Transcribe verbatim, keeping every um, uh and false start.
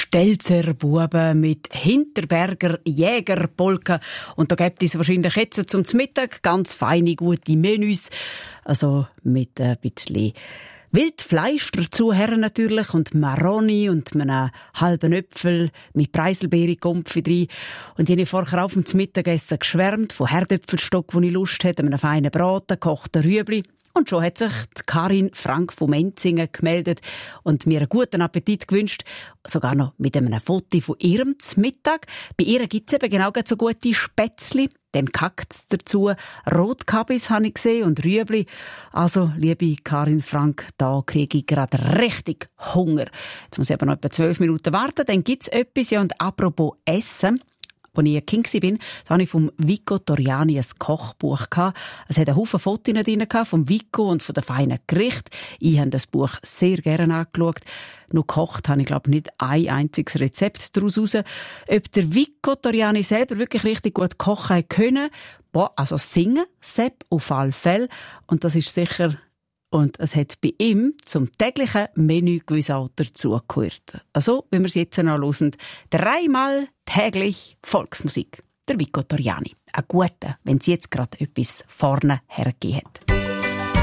Stelzer Buben mit Hinterberger Jägerpolka. Und da gibt es wahrscheinlich jetzt zum Mittag ganz feine, gute Menüs. Also mit ein bisschen Wildfleisch dazu, Herren natürlich, und Maroni und einem halben Äpfel mit Preiselbeere-Gumpfi drin. Und ich habe vorher auf dem Mittagessen geschwärmt von Herdöpfelstock, wo ich Lust hatte, einem feinen Braten, gekochten Rüebli. Und schon hat sich die Karin Frank von Menzingen gemeldet und mir einen guten Appetit gewünscht. Sogar noch mit einem Foto von ihrem Mittag. Bei ihr gibt es eben genau so gute Spätzli. Dann Kaktus dazu. Rotkabis habe ich gesehen und Rüebli. Also, liebe Karin Frank, da kriege ich gerade richtig Hunger. Jetzt muss ich aber noch etwa zwölf Minuten warten. Dann gibt es etwas. Ja, und apropos Essen. Als ich ein Kind war, hatte ich vom Vico Toriani ein Kochbuch. Es hat einen Haufen Fotos drin vom Vico und von den feinen Gerichten. Ich habe das Buch sehr gerne angeschaut. Nur gekocht habe ich, glaube ich, nicht ein einziges Rezept daraus raus. Ob der Vico Toriani selber wirklich richtig gut kochen können, boah, also singen, Sepp auf alle Fälle. Und das ist sicher... Und es hat bei ihm zum täglichen Menü gewiss auch dazugehört. Also, wie wir es jetzt noch hören, dreimal täglich Volksmusik. Der Vico Toriani. Ein guter, wenn es jetzt gerade etwas vorne hergegeben hat.